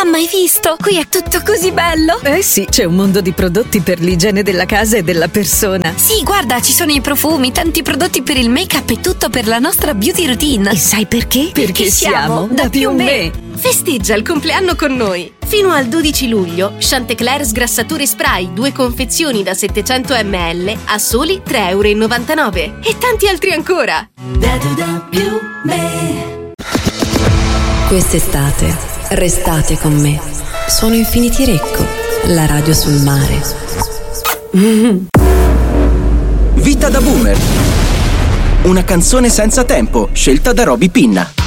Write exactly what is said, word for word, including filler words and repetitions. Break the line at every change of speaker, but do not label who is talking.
Mamma, hai visto? Qui è tutto così bello.
Eh sì, c'è un mondo di prodotti per l'igiene della casa e della persona.
Sì, guarda, ci sono i profumi, tanti prodotti per il make-up e tutto per la nostra beauty routine.
E sai perché? Perché, Perché siamo da più me.
Festeggia il compleanno con noi. Fino al dodici luglio, Chanticleer sgrassatore spray, due confezioni da settecento millilitri a soli tre e novantanove euro. E tanti altri ancora.
Da, da più me.
Quest'estate restate con me. Sono Infinity Recco, la radio sul mare.
Mm. Vita da boomer. Una canzone senza tempo, scelta da Roby Pinna.